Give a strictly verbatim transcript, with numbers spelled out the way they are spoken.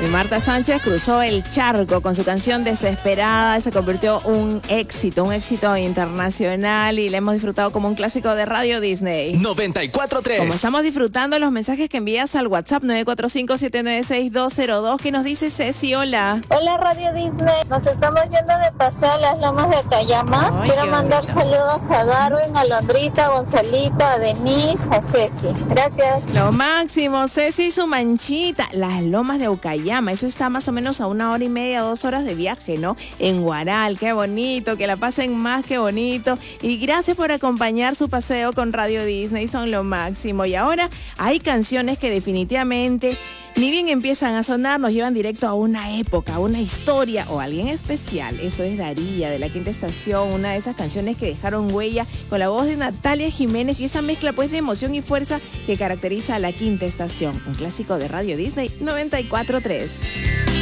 Y Marta Sánchez cruzó el charco con su canción Desesperada. Se convirtió en un éxito, un éxito internacional y la hemos disfrutado como un clásico de Radio Disney. noventa y cuatro punto tres. Como estamos disfrutando los mensajes que envías al WhatsApp nueve cuatro cinco, siete nueve seis, dos cero dos, que nos dice Ceci, hola. Hola Radio Disney, nos estamos yendo de paseo a las lomas de Cayama. Ay, Quiero qué mandar bonito. saludos a Darwin, a Londrita, a Gonzalito, a Denise, a Ceci. Gracias. Lo máximo, Ceci y su manchita. Las lomas de Ucayama, eso está más o menos a una hora y media, dos horas de viaje, ¿no? En Guaral, qué bonito, que la pasen más que bonito. Y gracias por acompañar su paseo con Radio Disney, son lo máximo. Y ahora hay canciones que definitivamente ni bien empiezan a sonar, nos llevan directo a una época, a una historia o a alguien especial. Eso es Daría, de La Quinta Estación, una de esas canciones que dejaron huella con la voz de Natalia Jiménez y esa mezcla pues de emoción y fuerza que caracteriza a La Quinta Estación. Un clásico de Radio Disney noventa y cuatro punto tres.